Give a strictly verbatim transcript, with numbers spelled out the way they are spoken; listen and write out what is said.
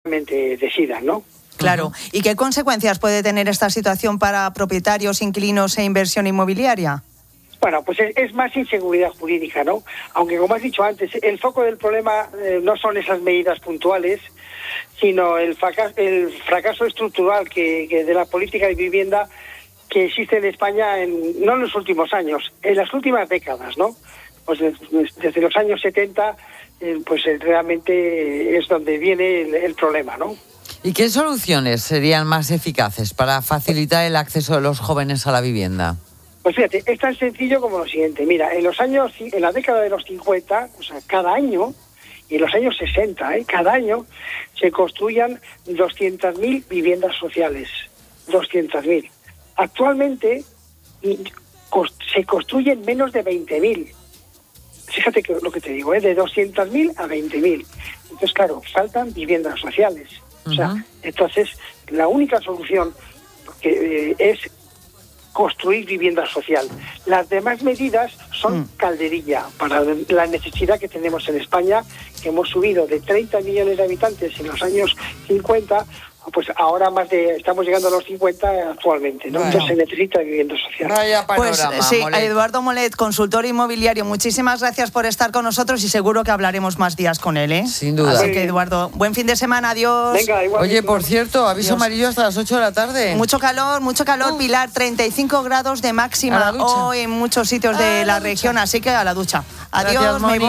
realmente decidan, ¿no? Claro. Uh-huh. ¿Y qué consecuencias puede tener esta situación para propietarios, inquilinos e inversión inmobiliaria? Bueno, pues es, es más inseguridad jurídica, ¿no? Aunque, como has dicho antes, el foco del problema eh, no son esas medidas puntuales, sino el fracaso, el fracaso estructural que, que de la política de vivienda que existe en España, en, no en los últimos años, en las últimas décadas, ¿no? Pues desde, desde los años setenta, eh, pues eh, realmente es donde viene el, el problema, ¿no? ¿Y qué soluciones serían más eficaces para facilitar el acceso de los jóvenes a la vivienda? Pues fíjate, es tan sencillo como lo siguiente. Mira, en los años, en la década de los cincuenta, o sea, cada año, y en los años sesenta, ¿eh? cada año, se construían doscientas mil viviendas sociales. doscientas mil. Actualmente se construyen menos de veinte mil. Fíjate que, lo que te digo, ¿eh? de doscientas mil a veinte mil. Entonces, claro, faltan viviendas sociales. Uh-huh. O sea, entonces, la única solución que, eh, es construir vivienda social. Las demás medidas son mm. calderilla para la necesidad que tenemos en España, que hemos subido de treinta millones de habitantes en los años cincuenta, pues ahora más de estamos llegando a los cincuenta actualmente, ¿no? Bueno. Entonces se necesita vivienda social. Vaya panorama, pues sí, Molet. Eduardo Molet, consultor inmobiliario, muchísimas gracias por estar con nosotros y seguro que hablaremos más días con él, ¿eh? Sin duda. Así que, Eduardo, buen fin de semana, adiós. Venga, igual. Oye, por cierto, aviso Dios. amarillo hasta las ocho de la tarde. Mucho calor, mucho calor, oh. Pilar, treinta y cinco grados de máxima hoy en muchos sitios de a la, la región, así que a la ducha. Gracias, Adiós, Moni. me voy.